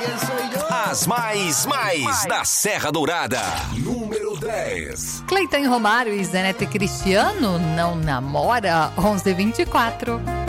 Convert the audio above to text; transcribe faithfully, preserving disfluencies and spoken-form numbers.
As mais, mais, mais da Serra Dourada. Número dez. Cleiton Romário e Zenete Cristiano não namora onze e vinte e quatro.